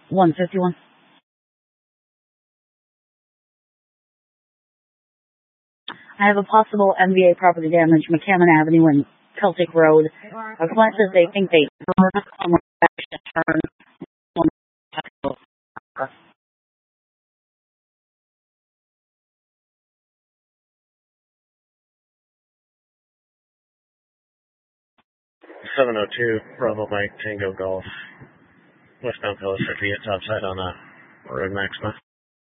151. I have a possible MVA property damage, McCammon Avenue and Celtic Road. Our client says they think they turn. 702, Bravo Mike, Tango Golf, westbound Phillips 50 at topside on Road Maxima.